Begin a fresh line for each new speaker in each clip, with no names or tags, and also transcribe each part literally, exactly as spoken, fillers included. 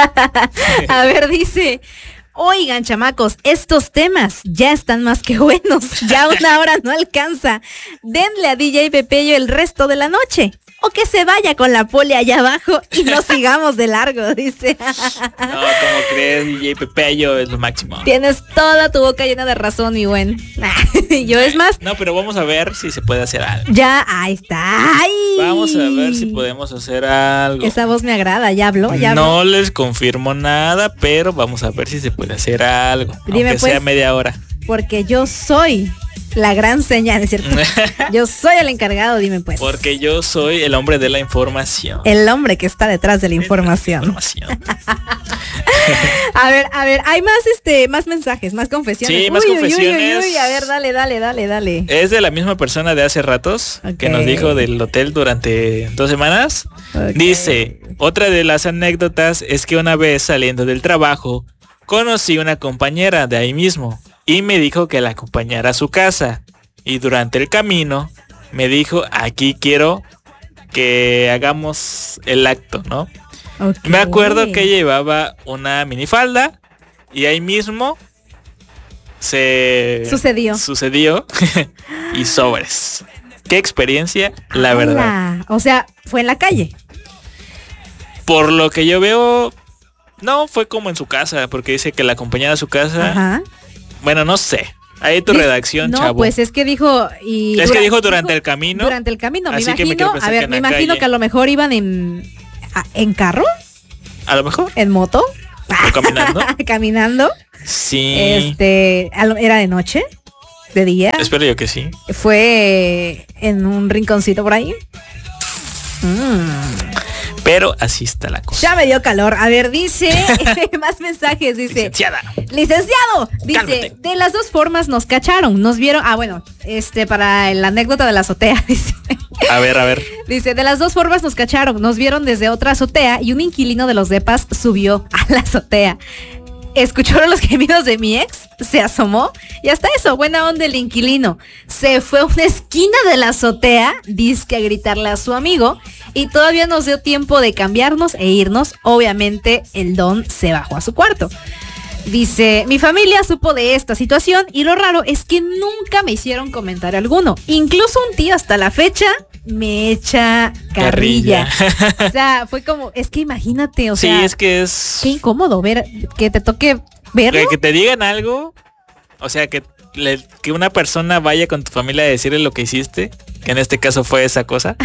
A ver, dice... Oigan, chamacos, estos temas ya están más que buenos. Ya una hora no alcanza. Denle a D J Pepeyo el resto de la noche. O que se vaya con la poli allá abajo y no sigamos de largo, dice.
No, como crees, D J Pepeyo es lo máximo.
Tienes toda tu boca llena de razón, mi buen. Yo es más.
No, pero vamos a ver si se puede hacer algo.
Ya, ahí está. Ay.
Vamos a ver si podemos hacer algo.
Esa voz me agrada, ya habló, ya habló.
No les confirmo nada, pero vamos a ver si se puede hacer algo.
Dime,
aunque
pues,
sea media hora.
Porque yo soy la gran señal, ¿es cierto? Yo soy el encargado, dime pues.
Porque yo soy el hombre de la información.
El hombre que está detrás de la información.
La información.
A ver, a ver, hay más este, más mensajes, más confesiones.
Sí, más
uy,
confesiones.
Uy, uy, uy, a ver, dale, dale, dale, dale.
Es de la misma persona de hace ratos, okay, que nos dijo del hotel durante dos semanas. Okay. Dice, otra de las anécdotas es que una vez saliendo del trabajo, conocí una compañera de ahí mismo y me dijo que la acompañara a su casa. Y durante el camino me dijo, aquí quiero que hagamos el acto, ¿no? Okay. Me acuerdo que llevaba una minifalda y ahí mismo se
sucedió.
Sucedió y sobres. Qué experiencia, la ¡Hala! Verdad.
O sea, fue en la calle.
Por lo que yo veo, no, fue como en su casa, porque dice que la acompañara a su casa. Ajá. Bueno, no sé. Ahí tu Dice, redacción,
no,
chavo.
No, pues es que dijo y
es dura, que dijo durante dijo, el camino.
Durante el camino, me imagino. Me a ver, me imagino calle. que a lo mejor iban en a, en carro.
A lo mejor.
En moto.
O caminando.
Caminando.
Sí.
Este, era de noche, de día.
Espero yo que sí.
Fue en un rinconcito por ahí. Mm.
Pero así está la cosa.
Ya me dio calor. A ver, dice, más mensajes, dice.
Licenciada.
Licenciado. Dice,
Cálmate.
De las dos formas nos cacharon, nos vieron. Ah, bueno, este, para la anécdota de la azotea, dice.
A ver, a ver.
Dice, de las dos formas nos cacharon, nos vieron desde otra azotea y un inquilino de los depas subió a la azotea. Escucharon los gemidos de mi ex, se asomó y hasta eso, buena onda el inquilino. Se fue a una esquina de la azotea, dizque a gritarle a su amigo y todavía nos dio tiempo de cambiarnos e irnos. Obviamente el don se bajó a su cuarto. Dice, mi familia supo de esta situación y lo raro es que nunca me hicieron comentario alguno. Incluso un tío hasta la fecha me echa carrilla. carrilla. O sea, fue como, es que imagínate, o sea.
Sí, es que es.
Qué incómodo ver, que te toque verlo.
Que, que te digan algo, o sea, que, le, que una persona vaya con tu familia a decirle lo que hiciste, que en este caso fue esa cosa.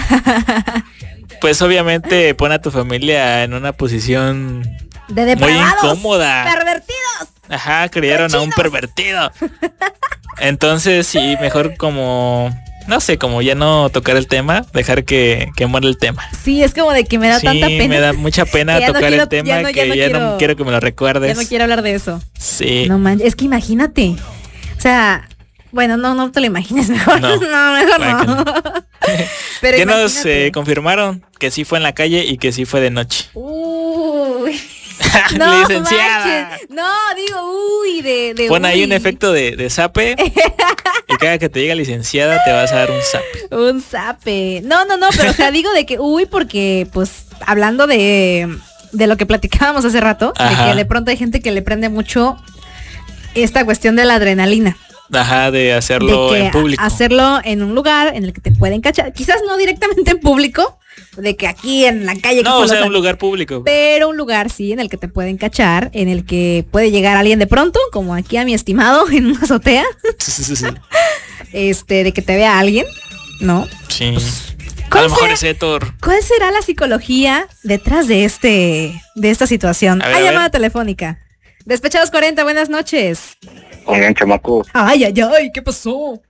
Pues obviamente pone a tu familia en una posición
de depravados,
muy incómoda.
Pervertidos.
Ajá, creyeron a un pervertido. Entonces, sí, mejor como, no sé, como ya no tocar el tema, dejar que, que muera el tema.
Sí, es como de que me da
sí,
tanta pena.
me da mucha pena tocar no quiero, el tema, ya no, ya que no ya quiero, no quiero que me lo recuerdes.
Ya no quiero hablar de eso.
Sí.
No man, es que imagínate. O sea, bueno, no, no te lo imagines mejor. No, no mejor no. no.
Pero que nos eh, confirmaron que sí fue en la calle y que sí fue de noche.
Uy. No, licenciada. Manches. No, digo, uy, de, de
Pon
uy.
ahí un efecto de, de zape. Y cada que te diga licenciada te vas a dar un zape.
Un zape. No, no, no, pero o sea, digo de que uy, porque pues hablando de, de lo que platicábamos hace rato, Ajá. de que de pronto hay gente que le prende mucho esta cuestión de la adrenalina.
Ajá, de hacerlo
de que
en público.
Hacerlo en un lugar en el que te pueden cachar. Quizás no directamente en público, de que aquí en la calle.
No, o sea, un lugar público.
Pero un lugar, sí, en el que te pueden cachar, en el que puede llegar alguien de pronto, como aquí a mi estimado, en una azotea. Sí, sí, sí. Este, de que te vea alguien, ¿no?
Sí. Pues, a lo mejor será, es Héctor.
¿Cuál será la psicología detrás de este, de esta situación? Hay llamada telefónica. Despechados cuarenta, buenas noches.
Oigan, chamaco.
Ay, ay, ay, ¿qué pasó?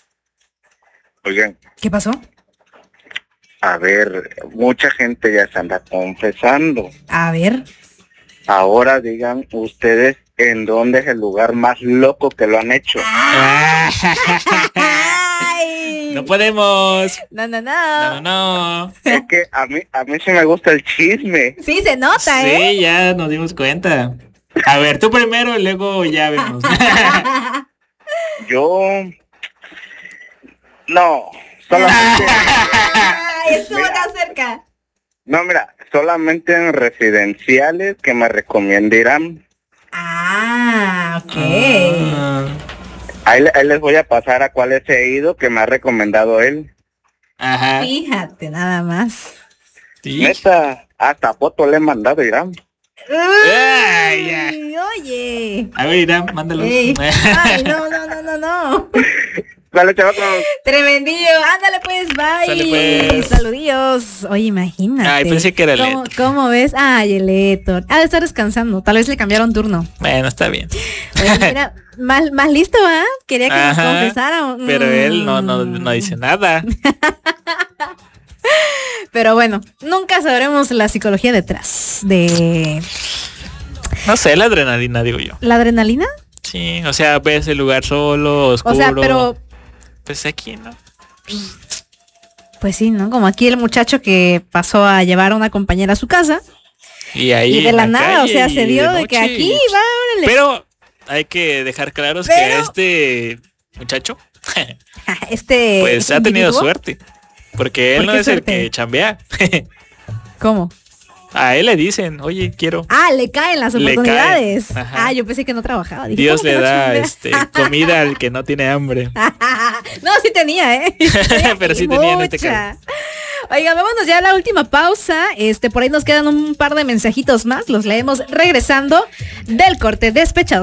Oigan.
¿Qué pasó?
A ver, mucha gente ya se anda confesando.
A ver.
Ahora digan ustedes en dónde es el lugar más loco que lo han hecho.
Ay.
No podemos.
No, no, no.
No, no.
Es que a mí, a mí sí me gusta el chisme.
Sí, se nota,
sí,
¿eh?
Sí, ya nos dimos cuenta. A ver, tú primero y luego ya vemos.
Yo... No, solamente...
Ay, estuvo tan cerca.
No, mira, solamente en residenciales que me recomienda Irán.
Ah, ok.
Ah.
Ahí, ahí les voy a pasar a cuáles he ido que me ha recomendado él.
Ajá.
Fíjate, nada más.
Sí.
Neta, hasta foto le he mandado a Irán.
Ay, ya.
Ay, oye.
A ver, Irán, mándalo.
Ey. Ay, no, no, no, no, no.
Dale, chavos.
Tremendillo, ándale pues, bye.
Sale, pues.
Saludillos. Oye, imagínate.
Ay, pensé que era el
¿Cómo,
Héctor.
¿Cómo ves? Ay, el Héctor. Ah, de estar descansando. Tal vez le cambiaron turno.
Bueno, está bien.
Oye, mira, más, más listo, ¿ah? Quería que
Ajá,
nos confesara.
Pero
Mm.
él no, no, no dice nada.
Pero bueno, nunca sabremos la psicología detrás de
No sé, la adrenalina, digo yo.
la adrenalina.
Sí, o sea, ves el lugar solo, oscuro.
O sea, pero
Pues aquí, ¿no?
pues sí, ¿no? Como aquí el muchacho que pasó a llevar a una compañera a su casa
Y ahí
y de
en
la nada, o
calle
sea,
y
se dio de,
noche.
que aquí va, órale.
Pero hay que dejar claros
Pero-
que este muchacho
este
pues ha tenido
individuo,
suerte. Porque él
¿Por
no
qué
es el
suerte?
que chambea.
¿Cómo?
A él le dicen, oye, quiero.
Ah, le caen las
Le
oportunidades.
caen, ajá.
Ah, yo pensé que no trabajaba. Dije,
Dios
¿cómo que
le
no
da
chambea?
este comida al que no tiene hambre.
No, sí tenía, ¿eh?
Pero sí tenía en este
Mucha. Oiga, vámonos ya a la última pausa. Este, por ahí nos quedan un par de mensajitos más. Los leemos regresando del corte. Despechados.